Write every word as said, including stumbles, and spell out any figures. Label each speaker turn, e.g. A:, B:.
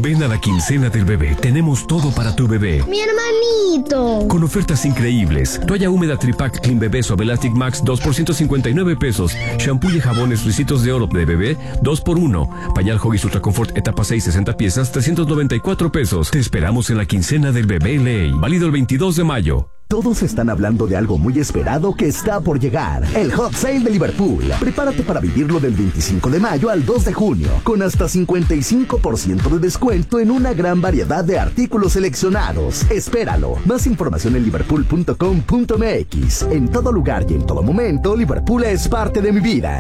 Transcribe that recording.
A: Ven a la quincena del bebé. Tenemos todo para tu bebé.
B: ¡Mi hermanito!
A: Con ofertas increíbles. Toalla húmeda Tripac Clean Bebé Suave Elastic Max dos por ciento cincuenta y nueve pesos. Shampoo y jabones Ricitos de Oro de bebé dos por uno. Pañal Huggies Ultra Comfort etapa seis sesenta piezas trescientos noventa y cuatro pesos. Te esperamos en la quincena del bebé Ley. Válido el veintidós de mayo.
C: Todos están hablando de algo muy esperado que está por llegar. El Hot Sale de Liverpool. Prepárate para vivirlo del veinticinco de mayo al dos de junio, con hasta cincuenta y cinco por ciento de descuento en una gran variedad de artículos seleccionados. Espéralo. Más información en liverpool punto com punto m x. En todo lugar y en todo momento, Liverpool es parte de mi vida.